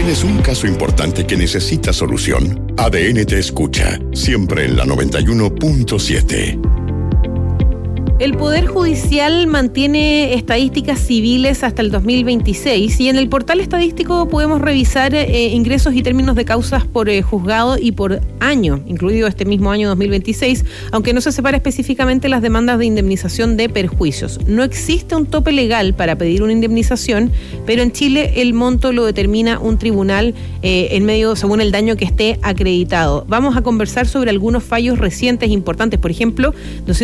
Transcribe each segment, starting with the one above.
¿Tienes un caso importante que necesita solución? ADN te escucha, siempre en la 91.7. El Poder Judicial mantiene estadísticas civiles hasta el 2026 y en el portal estadístico podemos revisar ingresos y términos de causas por juzgado y por año, incluido este mismo año 2026, aunque no se separa específicamente las demandas de indemnización de perjuicios. No existe un tope legal para pedir una indemnización, pero en Chile el monto lo determina un tribunal según el daño que esté acreditado. Vamos a conversar sobre algunos fallos recientes importantes, por ejemplo,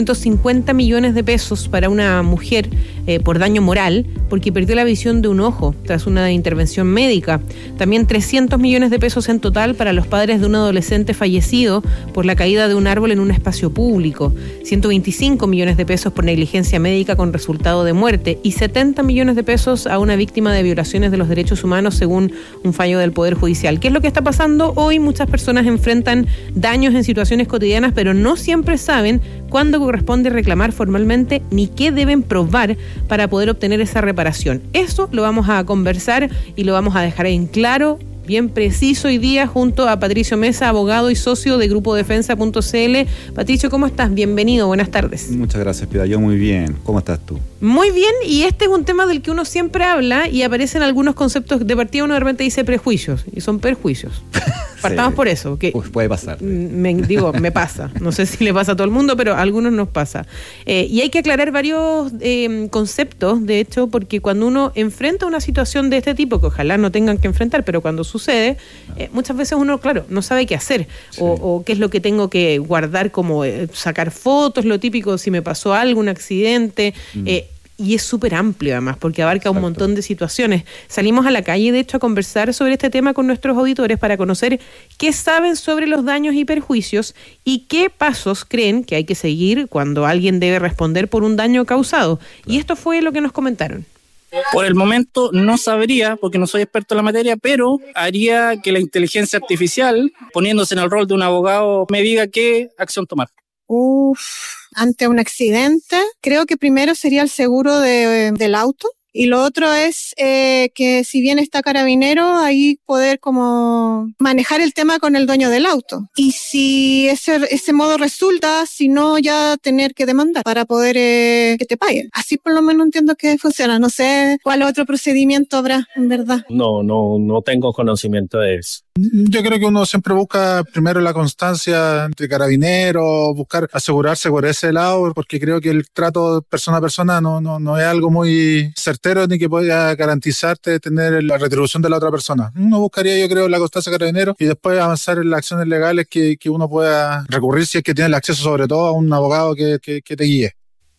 250 millones de pesos para una mujer por daño moral porque perdió la visión de un ojo tras una intervención médica. También 300 millones de pesos en total para los padres de un adolescente fallecido por la caída de un árbol en un espacio público. 125 millones de pesos por negligencia médica con resultado de muerte y 70 millones de pesos a una víctima de violaciones de los derechos humanos según un fallo del Poder Judicial. ¿Qué es lo que está pasando hoy? Muchas personas enfrentan daños en situaciones cotidianas, pero no siempre saben cuándo corresponde reclamar formalmente ni qué deben probar para poder obtener esa reparación. Eso lo vamos a conversar y lo vamos a dejar en claro, bien preciso hoy día, junto a Patricio Mesa, abogado y socio de GrupoDefensa.cl. Patricio, ¿cómo estás? Bienvenido, buenas tardes. Muchas gracias, Pida. Yo muy bien. ¿Cómo estás tú? Muy bien, y este es un tema del que uno siempre habla y aparecen algunos conceptos. De partida uno de repente dice prejuicios, y son perjuicios. Partamos por eso. Que puede pasar. Me pasa. No sé si le pasa a todo el mundo, pero a algunos nos pasa. Y hay que aclarar varios conceptos, de hecho, porque cuando uno enfrenta una situación de este tipo, que ojalá no tengan que enfrentar, pero cuando sucede, muchas veces uno, claro, no sabe qué hacer, sí, o qué es lo que tengo que guardar, como sacar fotos, lo típico, si me pasó algo, un accidente, y es súper amplio además, porque abarca un montón de situaciones. Salimos a la calle, de hecho, a conversar sobre este tema con nuestros auditores para conocer qué saben sobre los daños y perjuicios y qué pasos creen que hay que seguir cuando alguien debe responder por un daño causado. Claro. Y esto fue lo que nos comentaron. Por el momento no sabría, porque no soy experto en la materia, pero haría que la inteligencia artificial, poniéndose en el rol de un abogado, me diga qué acción tomar. Ante un accidente, creo que primero sería el seguro del auto. Y lo otro es que si bien está carabinero, ahí poder como manejar el tema con el dueño del auto. Y si ese modo resulta, si no, ya tener que demandar para poder que te paguen. Así por lo menos entiendo que funciona. No sé cuál otro procedimiento habrá, en verdad. No tengo conocimiento de eso. Yo creo que uno siempre busca primero la constancia entre carabineros, buscar asegurarse por ese lado, porque creo que el trato persona a persona no es algo muy certero ni que pueda garantizarte tener la retribución de la otra persona. Uno buscaría, yo creo, la constancia de carabineros y después avanzar en las acciones legales que uno pueda recurrir si es que tiene el acceso sobre todo a un abogado que te guíe.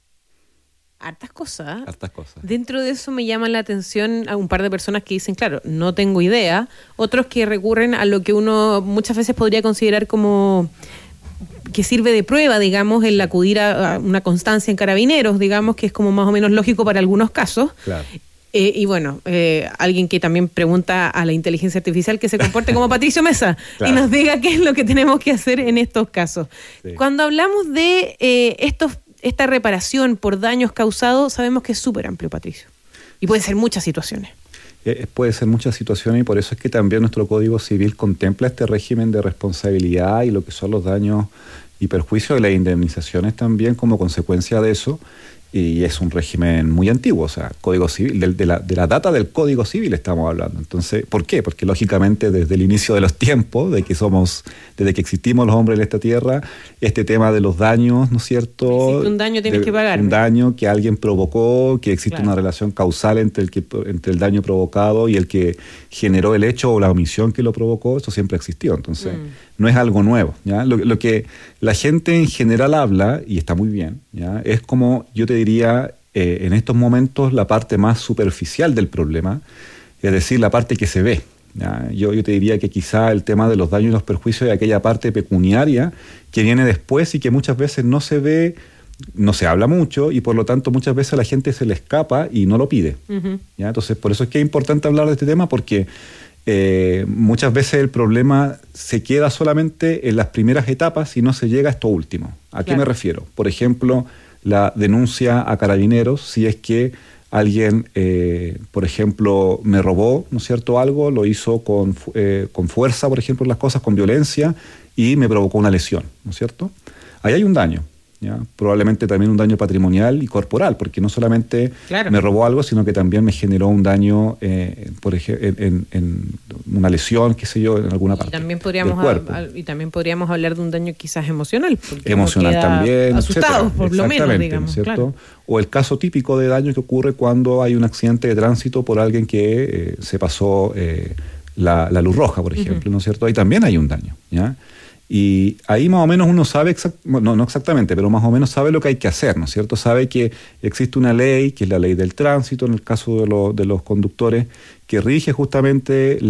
Hartas cosas. Dentro de eso me llaman la atención a un par de personas que dicen, claro, no tengo idea. Otros que recurren a lo que uno muchas veces podría considerar como que sirve de prueba, digamos, el acudir a una constancia en carabineros, digamos, que es como más o menos lógico para algunos casos. Claro. Y bueno, alguien que también pregunta a la inteligencia artificial que se comporte como Patricio Mesa, claro, y nos diga qué es lo que tenemos que hacer en estos casos. Sí. Cuando hablamos de esta reparación por daños causados, sabemos que es súper amplio, Patricio. Y puede ser muchas situaciones. Puede ser muchas situaciones y por eso es que también nuestro Código Civil contempla este régimen de responsabilidad y lo que son los daños y perjuicios y las indemnizaciones también como consecuencia de eso. Y es un régimen muy antiguo, o sea, Código Civil, de la data del Código Civil estamos hablando. Entonces, ¿por qué? Porque lógicamente desde el inicio de los tiempos, desde que existimos los hombres en esta tierra, este tema de los daños, ¿no es cierto? Si existe un daño, tienes que pagar. Un daño que alguien provocó, que existe, claro, una relación causal entre el daño provocado y el que generó el hecho o la omisión que lo provocó, eso siempre existió. Entonces, no es algo nuevo, ¿ya? Lo que la gente en general habla, y está muy bien, ¿ya? Es como, yo te diría, en estos momentos la parte más superficial del problema, es decir, la parte que se ve, ¿ya? Yo te diría que quizá el tema de los daños y los perjuicios es aquella parte pecuniaria que viene después y que muchas veces no se ve, no se habla mucho y por lo tanto muchas veces a la gente se le escapa y no lo pide. ¿Ya? Entonces, por eso es que es importante hablar de este tema porque muchas veces el problema se queda solamente en las primeras etapas y no se llega a esto último. ¿A qué me refiero? Por ejemplo, la denuncia a carabineros si es que alguien, por ejemplo, me robó, ¿no es cierto?, algo, lo hizo con fuerza, por ejemplo, las cosas, con violencia, y me provocó una lesión, ¿no es cierto? Ahí hay un daño, ¿ya? Probablemente también un daño patrimonial y corporal, porque no solamente me robó algo, sino que también me generó un daño, por ejemplo, en una lesión, qué sé yo, en alguna parte también del cuerpo. Y también podríamos hablar de un daño quizás emocional. Emocional también, asustados, por lo menos, digamos. ¿Cierto? Claro. O el caso típico de daño que ocurre cuando hay un accidente de tránsito por alguien que se pasó la luz roja, por ejemplo, ¿no es cierto? Ahí también hay un daño, ¿ya? Y ahí más o menos uno sabe, no exactamente, pero más o menos sabe lo que hay que hacer, ¿no es cierto? Sabe que existe una ley, que es la ley del tránsito, en el caso de los conductores, que rige justamente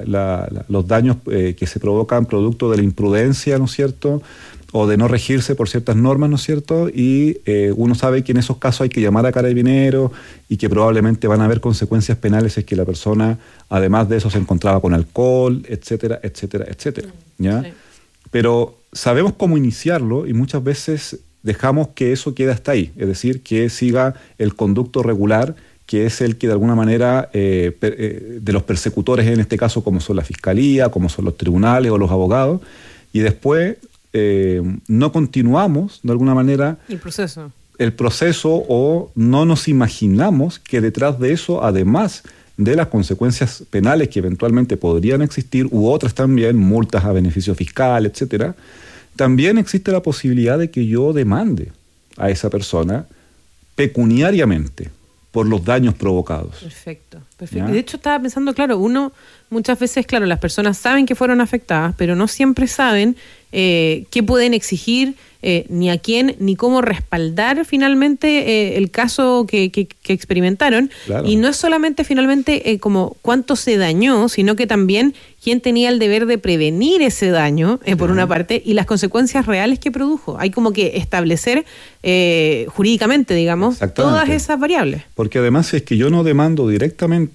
los daños que se provocan producto de la imprudencia, ¿no es cierto?, o de no regirse por ciertas normas, ¿no es cierto? Y uno sabe que en esos casos hay que llamar a carabineros y que probablemente van a haber consecuencias penales si es que la persona, además de eso, se encontraba con alcohol, etcétera, etcétera, etcétera, ¿ya? Sí. Pero sabemos cómo iniciarlo y muchas veces dejamos que eso quede hasta ahí, es decir, que siga el conducto regular, que es el que de alguna manera de los persecutores, en este caso como son la fiscalía, como son los tribunales o los abogados, y después no continuamos de alguna manera el proceso o no nos imaginamos que detrás de eso, además de las consecuencias penales que eventualmente podrían existir, u otras también, multas a beneficio fiscal, etcétera, también existe la posibilidad de que yo demande a esa persona pecuniariamente por los daños provocados. Perfecto. De hecho, estaba pensando, claro, muchas veces, claro, las personas saben que fueron afectadas, pero no siempre saben qué pueden exigir, ni a quién, ni cómo respaldar finalmente el caso que experimentaron. Claro. Y no es solamente finalmente como cuánto se dañó, sino que también quién tenía el deber de prevenir ese daño, por una parte, y las consecuencias reales que produjo. Hay como que establecer jurídicamente, digamos, todas esas variables. Porque además, si es que yo no demando directamente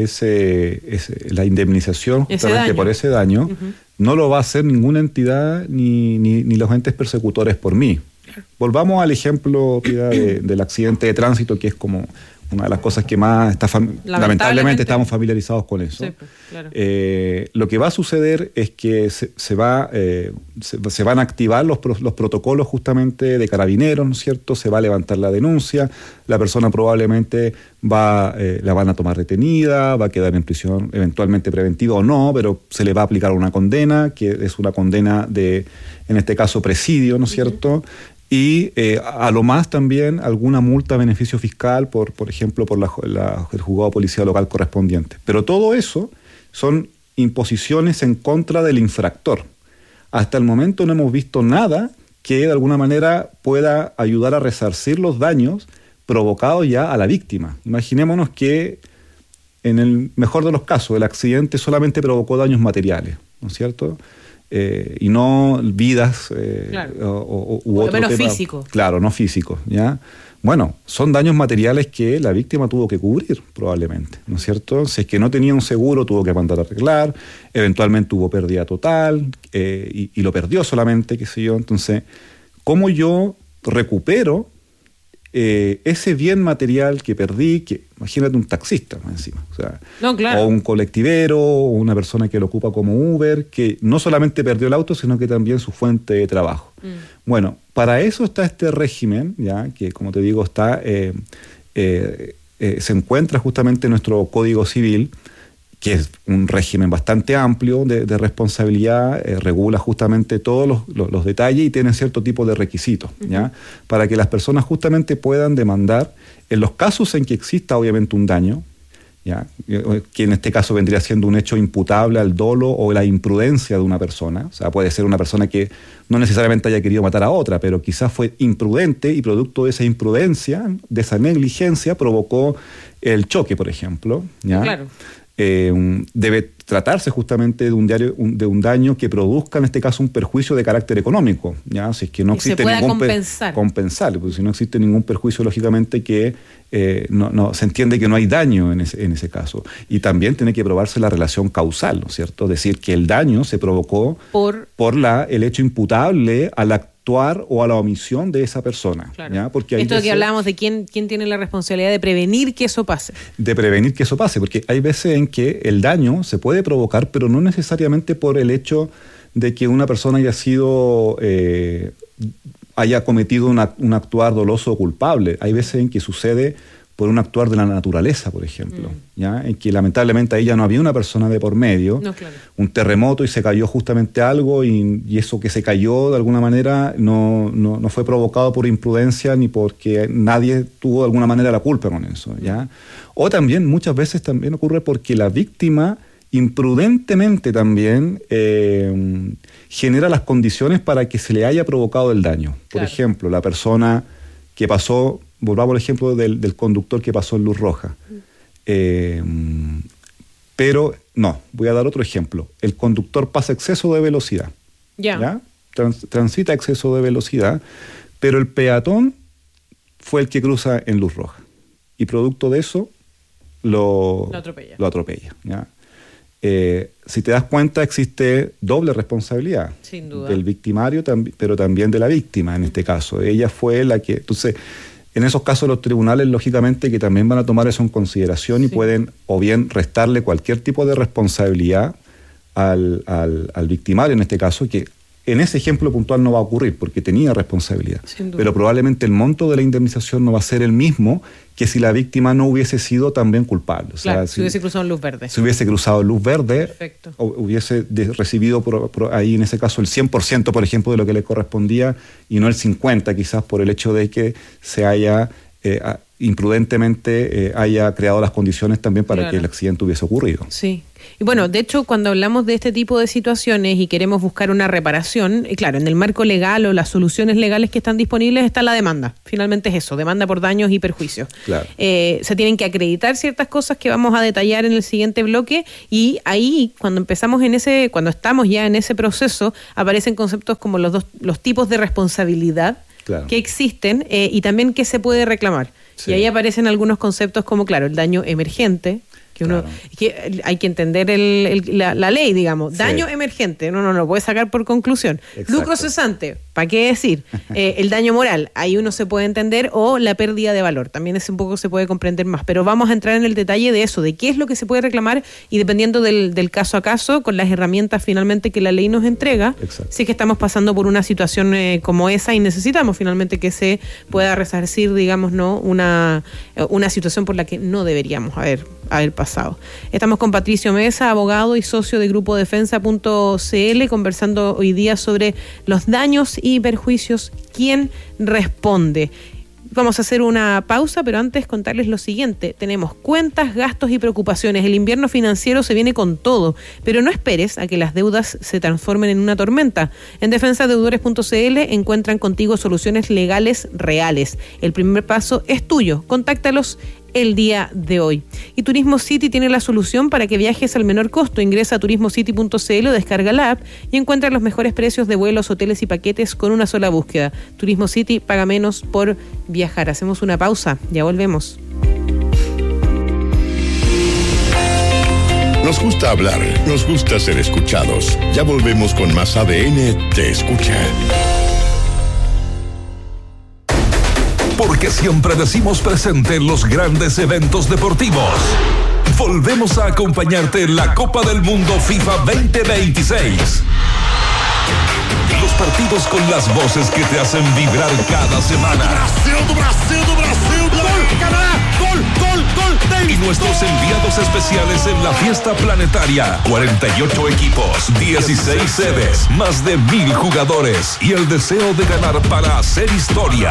la indemnización justamente por ese daño, no lo va a hacer ninguna entidad ni los entes persecutores por mí. Volvamos al ejemplo, Piedad, del accidente de tránsito, que es como una de las cosas que más lamentablemente estamos familiarizados con eso. Sí, claro. Lo que va a suceder es que se van a activar los protocolos justamente de carabineros, ¿no es cierto? Se va a levantar la denuncia, la persona probablemente la van a tomar detenida, va a quedar en prisión eventualmente preventiva o no, pero se le va a aplicar una condena, que es una condena de, en este caso, presidio, ¿no es cierto? Y a lo más también alguna multa a beneficio fiscal, por ejemplo, por el juzgado policial local correspondiente. Pero todo eso son imposiciones en contra del infractor. Hasta el momento no hemos visto nada que de alguna manera pueda ayudar a resarcir los daños provocados ya a la víctima. Imaginémonos que en el mejor de los casos el accidente solamente provocó daños materiales, ¿no es cierto?, y no vidas u otro tema. Físico. Claro, no físico, ¿ya? Bueno, son daños materiales que la víctima tuvo que cubrir probablemente, ¿no es cierto? Si es que no tenía un seguro, tuvo que mandar a arreglar, eventualmente hubo pérdida total y lo perdió solamente, qué sé yo. Entonces, ¿cómo yo recupero ese bien material que perdí? Que imagínate un taxista más encima, o sea, o un colectivero, o una persona que lo ocupa como Uber, que no solamente perdió el auto, sino que también su fuente de trabajo. Bueno, para eso está este régimen, ya que, como te digo, se encuentra justamente en nuestro Código Civil, que es un régimen bastante amplio de responsabilidad, regula justamente todos los detalles y tiene cierto tipo de requisitos, ¿ya? Para que las personas justamente puedan demandar en los casos en que exista obviamente un daño, ¿ya? Que en este caso vendría siendo un hecho imputable al dolo o la imprudencia de una persona. O sea, puede ser una persona que no necesariamente haya querido matar a otra, pero quizás fue imprudente y producto de esa imprudencia, de esa negligencia, provocó el choque, por ejemplo, ¿ya? Claro. tratarse justamente de un daño que produzca en este caso un perjuicio de carácter económico, ¿ya? Si es que no existe ningún compensar, pues si no existe ningún perjuicio, lógicamente que no se entiende que no hay daño en ese caso. Y también tiene que probarse la relación causal, ¿no es cierto? Es decir, que el daño se provocó por el hecho imputable al actuar o a la omisión de esa persona. Claro. ¿Ya? Porque hay esto veces, que hablábamos de quién tiene la responsabilidad de prevenir que eso pase. Porque hay veces en que el daño se puede provocar, pero no necesariamente por el hecho de que una persona haya cometido un actuar doloso o culpable. Hay veces en que sucede por un actuar de la naturaleza, por ejemplo, ¿ya? En que lamentablemente ahí ya no había una persona de por medio, un terremoto y se cayó justamente algo y eso que se cayó de alguna manera no fue provocado por imprudencia ni porque nadie tuvo de alguna manera la culpa con eso, ¿ya? O también muchas veces también ocurre porque la víctima imprudentemente también genera las condiciones para que se le haya provocado el daño. Por ejemplo, la persona que pasó, volvamos al ejemplo del conductor que pasó en luz roja. Pero no, voy a dar otro ejemplo. El conductor pasa exceso de velocidad. ¿Ya? Transita exceso de velocidad, pero el peatón fue el que cruza en luz roja. Y producto de eso lo atropella. ¿Ya? Si te das cuenta, existe doble responsabilidad. Sin duda. Del victimario, pero también de la víctima en este caso. Ella fue la que... Entonces, en esos casos los tribunales, lógicamente, que también van a tomar eso en consideración y pueden o bien restarle cualquier tipo de responsabilidad al victimario, en este caso, que en ese ejemplo puntual no va a ocurrir porque tenía responsabilidad. Pero probablemente el monto de la indemnización no va a ser el mismo que si la víctima no hubiese sido también culpable. O sea, si hubiese cruzado en luz verde. Si hubiese cruzado en luz verde, perfecto, o hubiese recibido por ahí en ese caso el 100%, por ejemplo, de lo que le correspondía y no el 50%, quizás por el hecho de que se haya imprudentemente haya creado las condiciones también para que el accidente hubiese ocurrido. Sí. Y bueno, de hecho, cuando hablamos de este tipo de situaciones y queremos buscar una reparación, claro, en el marco legal o las soluciones legales que están disponibles está la demanda. Finalmente es eso, demanda por daños y perjuicios. Claro. Se tienen que acreditar ciertas cosas que vamos a detallar en el siguiente bloque y ahí, cuando estamos ya en ese proceso, aparecen conceptos como los tipos de responsabilidad que existen y también qué se puede reclamar. Sí. Y ahí aparecen algunos conceptos como, el daño emergente, que hay que entender la ley, digamos. Daño emergente, no lo puede sacar por conclusión. Exacto. Lucro cesante, ¿para qué decir? El daño moral, ahí uno se puede entender, o la pérdida de valor, también es un poco se puede comprender más. Pero vamos a entrar en el detalle de eso, de qué es lo que se puede reclamar y dependiendo del caso a caso, con las herramientas finalmente que la ley nos entrega, si es que estamos pasando por una situación como esa y necesitamos finalmente que se pueda resarcir, digamos, ¿no? una situación por la que no deberíamos haber pasado. Estamos con Patricio Mesa, abogado y socio de Grupo Defensa.cl, conversando hoy día sobre los daños y perjuicios. ¿Quién responde? Vamos a hacer una pausa, pero antes contarles lo siguiente. Tenemos cuentas, gastos y preocupaciones. El invierno financiero se viene con todo, pero no esperes a que las deudas se transformen en una tormenta. En defensadeudores.cl encuentran contigo soluciones legales reales. El primer paso es tuyo. Contáctalos el día de hoy. Y Turismo City tiene la solución para que viajes al menor costo. Ingresa a turismocity.cl o descarga la app y encuentra los mejores precios de vuelos, hoteles y paquetes con una sola búsqueda. Turismo City, paga menos por viajar. Hacemos una pausa, ya volvemos. Nos gusta hablar, nos gusta ser escuchados. Ya volvemos con más ADN Te Escucha. Porque siempre decimos presente en los grandes eventos deportivos. Volvemos a acompañarte en la Copa del Mundo FIFA 2026. Los partidos con las voces que te hacen vibrar cada semana. Brasil. ¡Gol, Canadá! ¡Gol! Y nuestros enviados especiales en la fiesta planetaria. 48 equipos, 16 sedes, más de 1,000 jugadores y el deseo de ganar para hacer historia.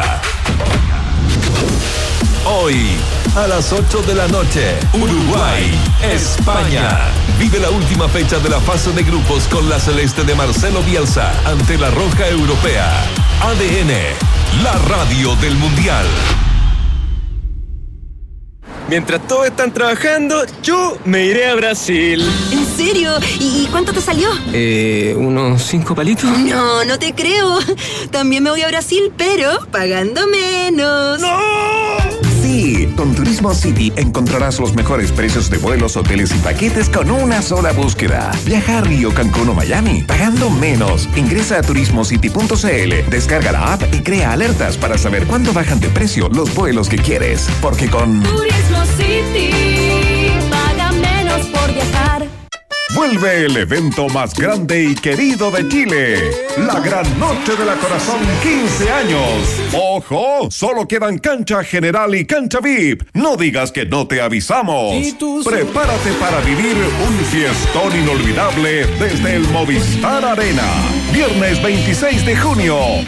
Hoy, a las 8 de la noche, Uruguay, España. Vive la última fecha de la fase de grupos con la celeste de Marcelo Bielsa ante la roja europea. ADN, la radio del Mundial. Mientras todos están trabajando, yo me iré a Brasil. ¿En serio? ¿Y cuánto te salió? ¿Unos 5 palitos? No, no te creo. También me voy a Brasil, pero pagando menos. ¡No! Sí, con Turismo City encontrarás los mejores precios de vuelos, hoteles y paquetes con una sola búsqueda. Viaja a Río, Cancún o Miami, pagando menos. Ingresa a turismocity.cl, descarga la app y crea alertas para saber cuándo bajan de precio los vuelos que quieres. Porque con Turismo City, paga menos por viajar. Vuelve el evento más grande y querido de Chile, la Gran Noche de la Corazón 15 años. ¡Ojo! Solo quedan cancha general y cancha VIP. No digas que no te avisamos. Prepárate para vivir un fiestón inolvidable desde el Movistar Arena. Viernes 26 de junio,